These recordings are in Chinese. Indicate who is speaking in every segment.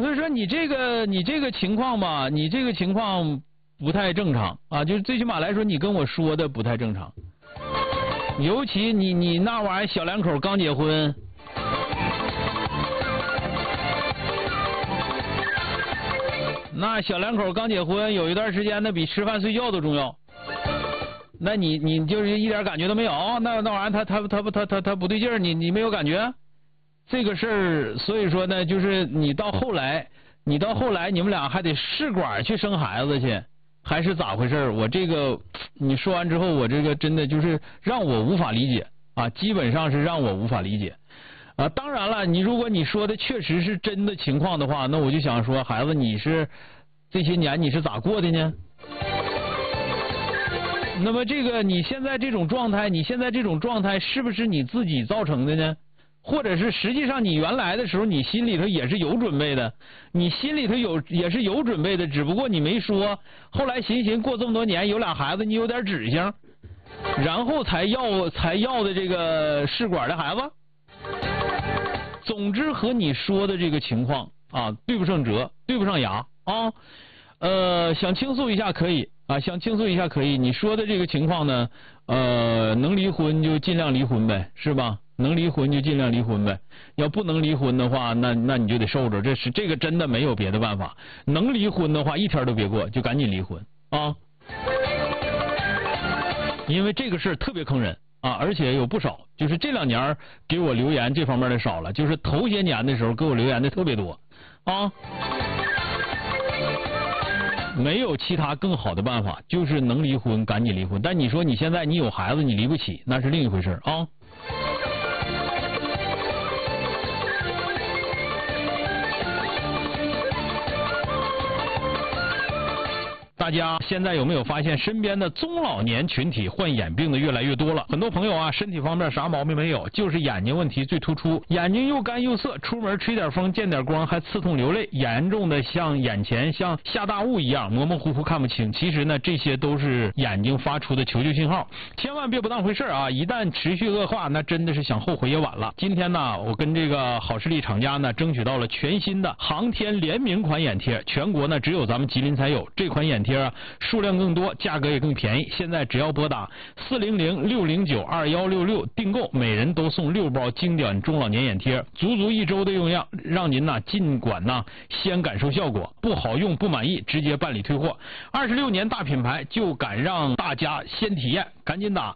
Speaker 1: 所以说你这个情况吧，你这个情况不太正常啊，就是最起码来说，你跟我说的不太正常。尤其你那玩意儿小两口刚结婚，那小两口刚结婚有一段时间，那比吃饭睡觉都重要。那你就是一点感觉都没有，那玩意儿他不对劲儿，你没有感觉？这个事儿，所以说呢，就是你到后来你们俩还得试管去生孩子去，还是咋回事？我这个你说完之后，我这个真的就是让我无法理解啊，基本上是让我无法理解啊。当然了，如果你说的确实是真的情况的话，那我就想说，孩子，你是这些年你是咋过的呢？那么这个你现在这种状态是不是你自己造成的呢？或者是实际上你原来的时候你心里头也是有准备的，也是有准备的，只不过你没说，后来寻过这么多年有俩孩子，你有点指向，然后才要的这个试管的孩子。总之和你说的这个情况啊对不上辙，对不上牙啊。想倾诉一下可以啊，你说的这个情况呢，能离婚就尽量离婚呗，是吧？能离婚就尽量离婚呗，要不能离婚的话，那你就得受着，这个真的没有别的办法。能离婚的话，一天都别过，就赶紧离婚啊！因为这个事儿特别坑人啊，而且有不少，就是这2年给我留言这方面的少了，就是头些年的时候给我留言的特别多啊。没有其他更好的办法，就是能离婚赶紧离婚。但你说你现在你有孩子你离不起，那是另一回事啊。大家现在有没有发现身边的中老年群体患眼病的越来越多了？很多朋友啊，身体方面啥毛病没有，就是眼睛问题最突出，眼睛又干又涩，出门吹点风见点光还刺痛流泪，严重的像眼前像下大雾一样模模糊糊看不清。其实呢，这些都是眼睛发出的求救信号，千万别不当回事啊！一旦持续恶化，那真的是想后悔也晚了。今天呢，我跟这个好视力厂家呢争取到了全新的航天联名款眼贴，全国呢只有咱们吉林才有这款眼贴。数量更多，价格也更便宜。现在只要拨打400-609-2166订购，每人都送6包经典中老年眼贴，足1周的用量，让您尽管先感受效果，不好用不满意直接办理退货。26年大品牌就敢让大家先体验，赶紧打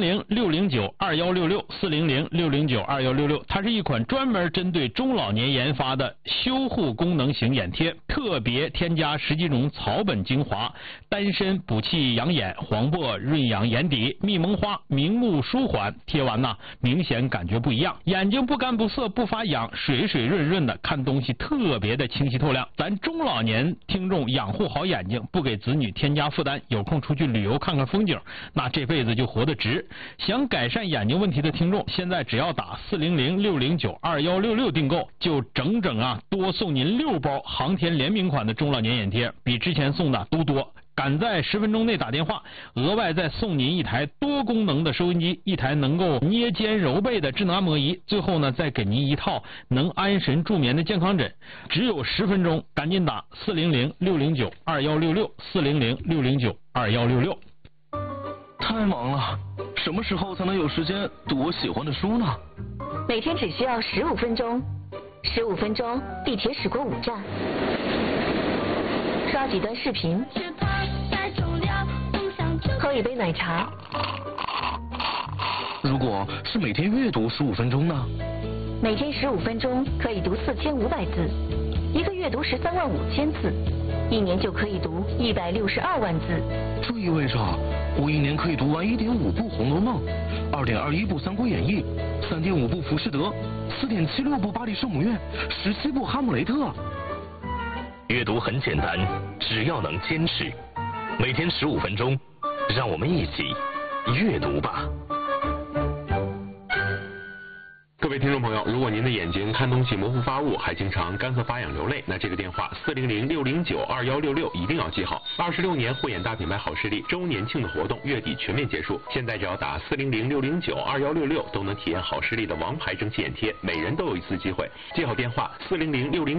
Speaker 1: 400-609-2166，400-609-2166。它是一款专门针对中老年研发的修护功能型眼贴，特别添加10几种草本精华，丹参补气养眼，黄柏润养眼底，蜜蒙花明目舒缓。贴完明显感觉不一样，眼睛不干不涩不发痒，水水润润的，看东西特别的清晰透亮。咱中老年听众养护好眼睛，不给子女添加负担，有空出去旅游看看风景，那这辈子就活得值。想改善眼睛问题的听众，现在只要打400-609-2166订购，就整多送您6包航天联名款的中老年眼贴，比之前送的都多。赶在10分钟内打电话，额外再送您一台多功能的收音机，一台能够捏肩揉背的智能按摩仪，最后再给您一套能安神助眠的健康枕。只有10分钟，赶紧打400-609-2166，400-609-2166。
Speaker 2: 太忙了，什么时候才能有时间读我喜欢的书呢？
Speaker 3: 每天只需要15分钟，15分钟地铁驶过5站，刷几段视频，喝一杯奶茶。
Speaker 2: 如果是每天阅读15分钟呢？
Speaker 3: 每天15分钟可以读4500字，一个月读135000字，一年就可以读162万字。
Speaker 2: 这意味着我一年可以读完1.5部《红楼梦》，2.21部《三国演义》，3.5部《浮士德》，4.76部《巴黎圣母院》，17部《哈姆雷特》。
Speaker 4: 阅读很简单，只要能坚持，每天15分钟，让我们一起阅读吧。
Speaker 5: 各位听众朋友，如果您的眼睛看东西模糊发雾，还经常干涩发痒流泪，那这个电话400-609-2166一定要记好。26年护眼大品牌好视力周年庆的活动月底全面结束，现在只要打400-609-2166都能体验好视力的王牌蒸汽眼贴，每人都有一次机会。记好电话400-609